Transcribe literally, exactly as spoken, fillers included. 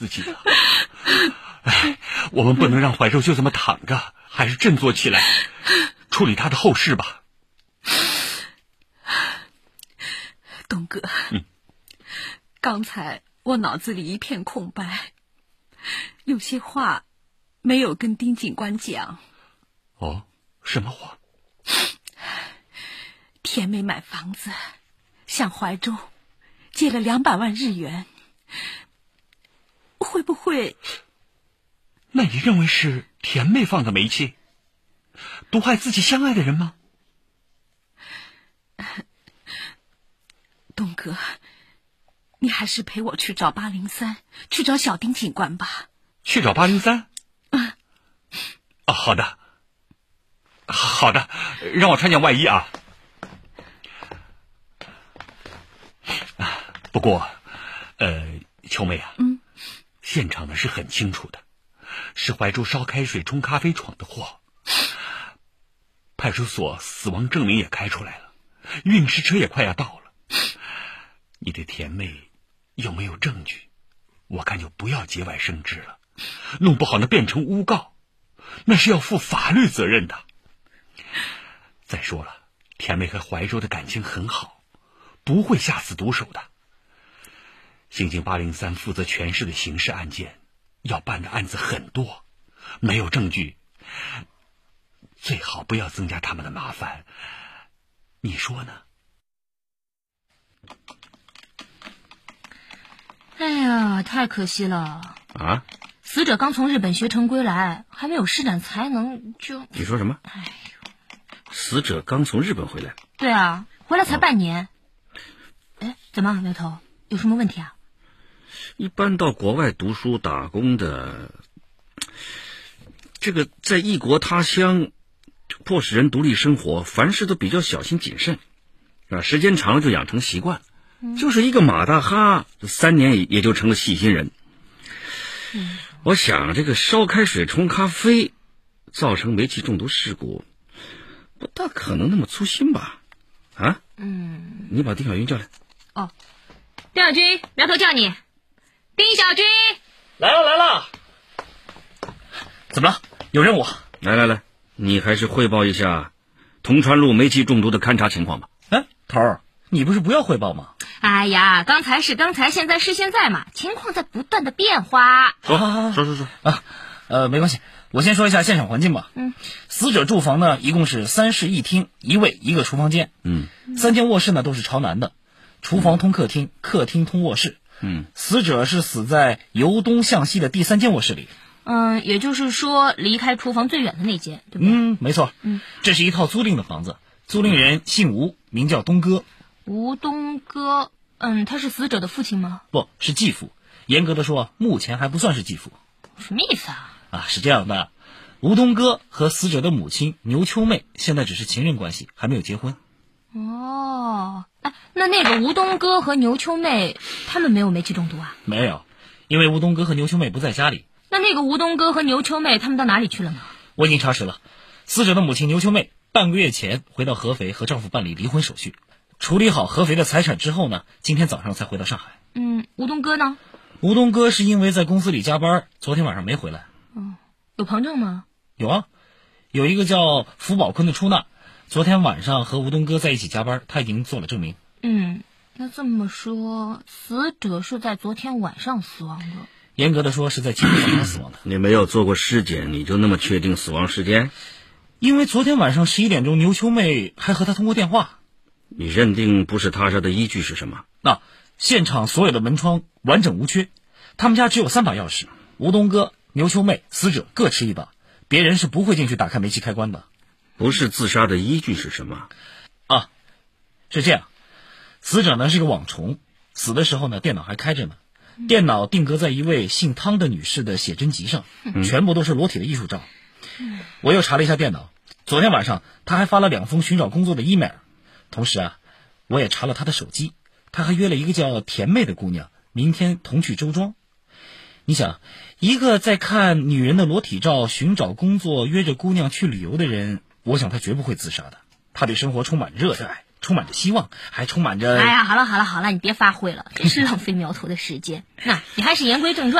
自己了。哎，我们不能让怀柔就这么躺着，还是振作起来，处理他的后事吧。 东哥， 嗯， 刚才我脑子里一片空白，有些话没有跟丁警官讲。 哦，什么话？ 田妹买房子，向怀柔借了两百万日元，会不会？ 那你认为是田妹放的煤气，毒害自己相爱的人吗？ 东哥，你还是陪我去找八零三，去找小丁警官吧。 去找八零三？ 嗯。 哦，好的，好的，让我穿件外衣啊。不过，呃，秋妹啊， 嗯， 现场呢是很清楚的，是怀柔烧开水冲咖啡闯的祸。派出所死亡证明也开出来了，运尸车也快要到了。你对田妹有没有证据？我看就不要节外生枝了，弄不好那变成诬告，那是要负法律责任的。再说了，田妹和怀柔的感情很好，不会下此毒手的。刑警八零三负责全市的刑事案件，要办的案子很多，没有证据，最好不要增加他们的麻烦，你说呢？ 哎呀，太可惜了啊！ 死者刚从日本学成归来，还没有施展才能就…… 你说什么？ 哎呦， 死者刚从日本回来？ 对啊，回来才半年。哎、哦，怎么苗头有什么问题啊？ 一般到国外读书打工的，这个在异国他乡，迫使人独立生活，凡事都比较小心谨慎，啊，时间长了就养成习惯。嗯、就是一个马大哈，三年也就成了细心人。嗯、我想这个烧开水冲咖啡，造成煤气中毒事故，不大可能那么粗心吧？啊？嗯。你把丁小军叫来。 哦，丁小军，苗头叫你。丁小军， 来了来了。怎么了？有任务？ 来来来，你还是汇报一下铜川路煤气中毒的勘查情况吧。 哎，头儿，你不是不要汇报吗？ 哎呀，刚才是刚才，现在是现在嘛，情况在不断的变化。 说说说说啊，呃，没关系，我先说一下现场环境吧。 嗯， 死者住房呢，一共是三室一厅，一卫一个厨房间。 嗯， 三间卧室呢都是朝南的，厨房通客厅，客厅通卧室。 嗯， 死者是死在由东向西的第三间卧室里。 嗯，也就是说离开厨房最远的那间，对不对？ 嗯，没错。 嗯， 这是一套租赁的房子，租赁人姓吴，名叫东哥。 吴东哥，嗯，他是死者的父亲吗？ 不是继父，严格的说，目前还不算是继父。 什么意思啊？ 啊，是这样的，吴东哥和死者的母亲牛秋妹现在只是情人关系，还没有结婚。 哦，哎，那那个吴东哥和牛秋妹，他们没有煤气中毒啊？ 没有，因为吴东哥和牛秋妹不在家里。 那那个吴东哥和牛秋妹，他们到哪里去了呢？ 我已经查实了，死者的母亲牛秋妹半个月前回到合肥和丈夫办理离婚手续，处理好合肥的财产之后呢，今天早上才回到上海。 嗯，吴东哥呢？ 吴东哥是因为在公司里加班，昨天晚上没回来。 嗯，有旁证吗？ 有啊，有一个叫福宝坤的出纳，昨天晚上和吴东哥在一起加班，他已经做了证明。 嗯，那这么说，死者是在昨天晚上死亡的。 严格的说，是在今天早上死亡的。 你没有做过尸检，你就那么确定死亡时间？ 因为昨天晚上十一点钟，牛秋妹还和他通过电话。 你认定不是他杀的依据是什么？ 那、啊、现场所有的门窗完整无缺，他们家只有三把钥匙，吴东哥、牛秋妹、死者各持一把，别人是不会进去打开煤气开关的。 不是自杀的依据是什么？ 啊，是这样，死者呢是个网虫，死的时候呢电脑还开着呢，电脑定格在一位姓汤的女士的写真集上， 嗯、 全部都是裸体的艺术照。我又查了一下电脑，昨天晚上他还发了两封寻找工作的 email， 同时啊，我也查了他的手机，他还约了一个叫甜妹的姑娘，明天同去周庄。你想，一个在看女人的裸体照、寻找工作、约着姑娘去旅游的人，我想他绝不会自杀的。他对生活充满热爱，充满着希望，还充满着…… 哎呀，好了好了好了，你别发挥了，真是浪费苗头的时间。那你还是言归正传。